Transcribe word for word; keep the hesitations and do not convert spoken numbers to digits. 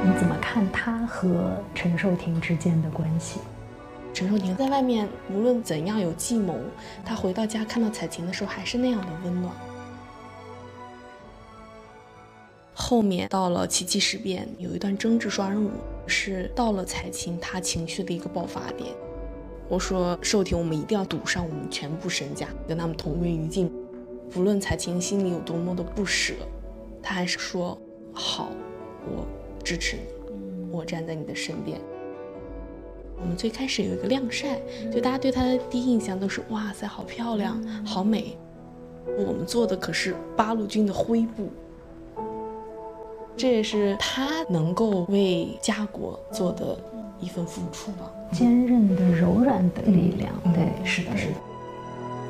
你怎么看他和陈寿廷之间的关系？ 陈寿廷在外面无论怎样有计谋，他回到家看到彩琴的时候还是那样的温暖。后面到了七七事变，有一段争执双人舞，是到了彩琴她情绪的一个爆发点。我说寿廷，我们一定要赌上我们全部身家，跟他们同归于尽。不论彩琴心里有多么的不舍，他还是说好，我支持你，我站在你的身边。我们最开始有一个晾晒，就大家对她的第一印象都是哇塞，好漂亮，好美。我们做的可是八路军的徽布，这也是她能够为家国做的一份付出吧。 坚韧的、柔软的力量， 嗯、 对， 是的，是的。